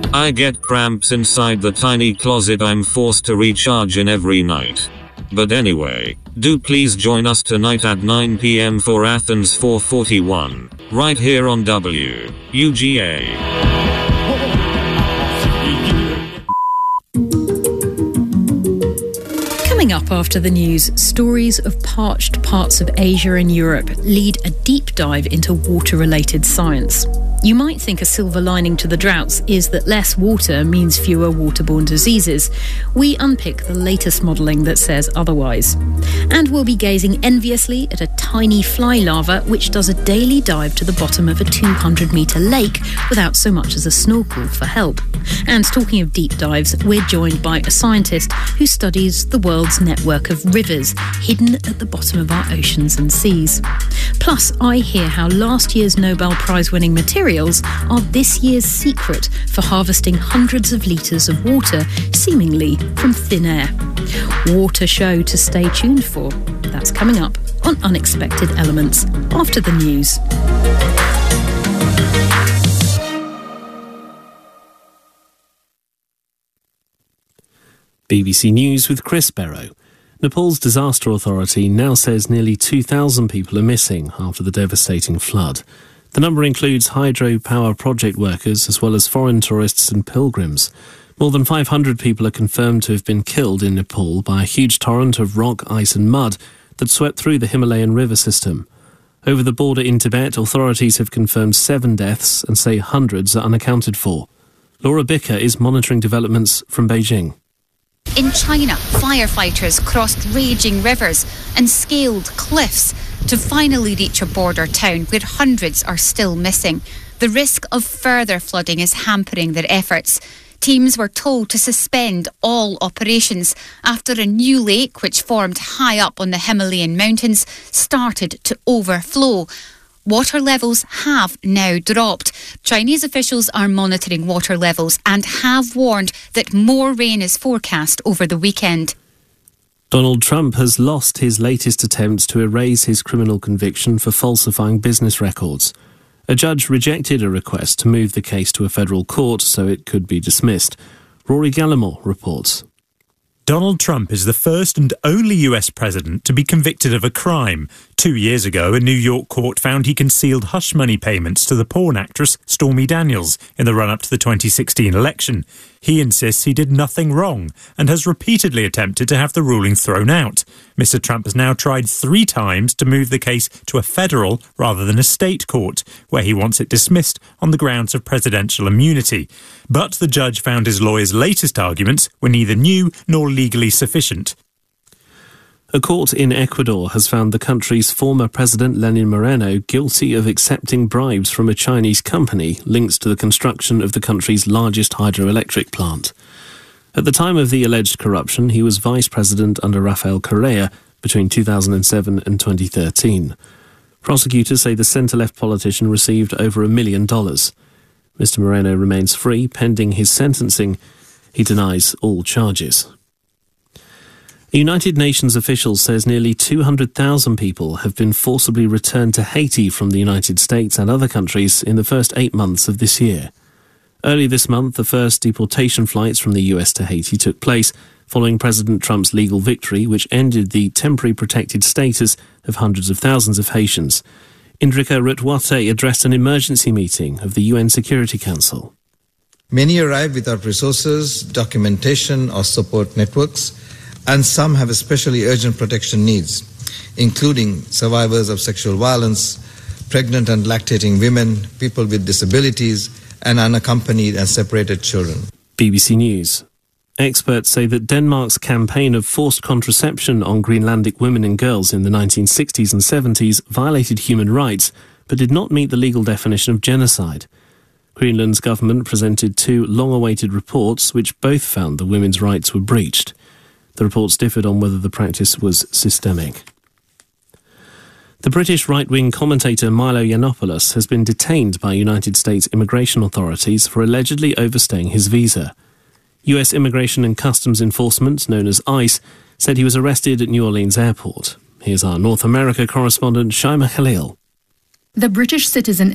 I get cramps inside the tiny closet I'm forced to recharge in every night. But anyway, do please join us tonight at 9 p.m. for Athens 441, right here on WUGA. Coming up after the news, stories of parched parts of Asia and Europe lead a deep dive into water-related science. You might think a silver lining to the droughts is that less water means fewer waterborne diseases. We unpick the latest modelling that says otherwise. And we'll be gazing enviously at a tiny fly larva which does a daily dive to the bottom of a 200-metre lake without so much as a snorkel for help. And talking of deep dives, we're joined by a scientist who studies the world's network of rivers hidden at the bottom of our oceans and seas. Plus, I hear how last year's Nobel Prize-winning materials are this year's secret for harvesting hundreds of litres of water, seemingly from thin air. Water show to stay tuned for. That's coming up on Unexpected Elements after the news. BBC News with Chris Barrow. Nepal's disaster authority now says nearly 2,000 people are missing after the devastating flood. The number includes hydropower project workers as well as foreign tourists and pilgrims. More than 500 people are confirmed to have been killed in Nepal by a huge torrent of rock, ice and mud that swept through the Himalayan river system. Over the border in Tibet, authorities have confirmed 7 deaths and say hundreds are unaccounted for. Laura Bicker is monitoring developments from Beijing. In China, firefighters crossed raging rivers and scaled cliffs to finally reach a border town where hundreds are still missing. The risk of further flooding is hampering their efforts. Teams were told to suspend all operations after a new lake, which formed high up on the Himalayan mountains, started to overflow. Water levels have now dropped. Chinese officials are monitoring water levels and have warned that more rain is forecast over the weekend. Donald Trump has lost his latest attempts to erase his criminal conviction for falsifying business records. A judge rejected a request to move the case to a federal court so it could be dismissed. Rory Gallimore reports. Donald Trump is the first and only US president to be convicted of a crime. 2 years ago, a New York court found he concealed hush money payments to the porn actress Stormy Daniels in the run-up to the 2016 election. He insists he did nothing wrong and has repeatedly attempted to have the ruling thrown out. Mr. Trump has now tried 3 times to move the case to a federal rather than a state court, where he wants it dismissed on the grounds of presidential immunity. But the judge found his lawyer's latest arguments were neither new nor legally sufficient. A court in Ecuador has found the country's former president Lenin Moreno guilty of accepting bribes from a Chinese company linked to the construction of the country's largest hydroelectric plant. At the time of the alleged corruption, he was vice president under Rafael Correa between 2007 and 2013. Prosecutors say the centre-left politician received over $1 million. Mr. Moreno remains free pending his sentencing. He denies all charges. A United Nations official says nearly 200,000 people have been forcibly returned to Haiti from the United States and other countries in the first 8 months of this year. Early this month, the first deportation flights from the US to Haiti took place following President Trump's legal victory, which ended the temporary protected status of hundreds of thousands of Haitians. Indrika Rutwate addressed an emergency meeting of the UN Security Council. Many arrive without resources, documentation or support networks, and some have especially urgent protection needs, including survivors of sexual violence, pregnant and lactating women, people with disabilities, and unaccompanied and separated children. BBC News. Experts say that Denmark's campaign of forced contraception on Greenlandic women and girls in the 1960s and 70s violated human rights, but did not meet the legal definition of genocide. Greenland's government presented 2 long-awaited reports which both found the women's rights were breached. The reports differed on whether the practice was systemic. The British right-wing commentator Milo Yiannopoulos has been detained by United States immigration authorities for allegedly overstaying his visa. US Immigration and Customs Enforcement, known as ICE, said he was arrested at New Orleans Airport. Here's our North America correspondent Shaima Khalil. The British citizen